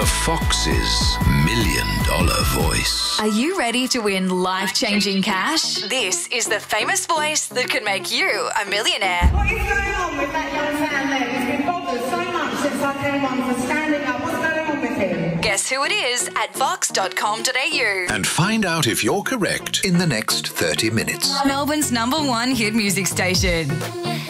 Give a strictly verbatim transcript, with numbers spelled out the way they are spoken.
Fox's Million Dollar Voice. Are you ready to win life-changing cash? This is the famous voice that could make you a millionaire. What is going on with that young man there? He's been bothered so much since I came on for standing up. What's going on with him? Guess who it is at vox dot com dot a u. And find out if you're correct in the next thirty minutes. Melbourne's number one hit music station.